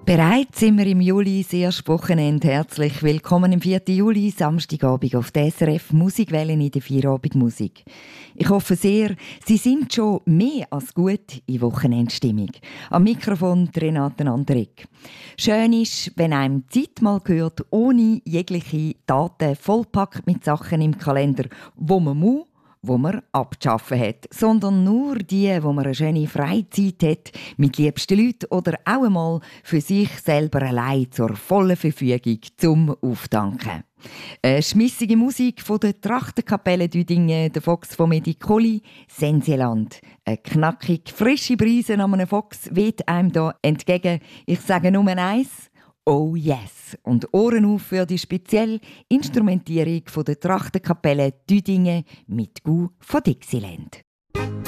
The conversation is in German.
Bereits sind wir im Juli, das erste Wochenende. Herzlich willkommen am 4. Juli, Samstagabend auf der SRF Musikwelle in der Feierabendmusik. Ich hoffe sehr, Sie sind schon mehr als gut in Wochenendstimmung. Am Mikrofon Renate Andrik. Schön ist, wenn einem die Zeit mal gehört, ohne jegliche Daten, vollpackt mit Sachen im Kalender, wo man muss, wo man abzuschaffen hat, sondern nur die, wo man eine schöne Freizeit hat, mit liebsten Leuten oder auch einmal für sich selber allein zur vollen Verfügung zum Auftanken. Eine schmissige Musik von der Trachtenkapelle Düdingen, der Fox von Medicoli, Senseland. Eine knackig frische Brise an einem Fox weht einem da entgegen. Ich sage nur eins: Oh yes! Und Ohren auf für die spezielle Instrumentierung von der Trachtenkapelle Düdingen mit Gu von Dixieland.